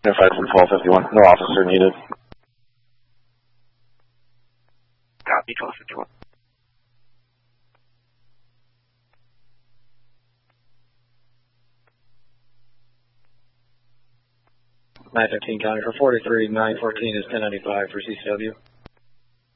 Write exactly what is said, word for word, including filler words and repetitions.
Unified from twelve fifty-one. No officer needed. Copy, twelve fifty-one. nine fifteen county for forty-three, nine fourteen is ten ninety-five for C C W.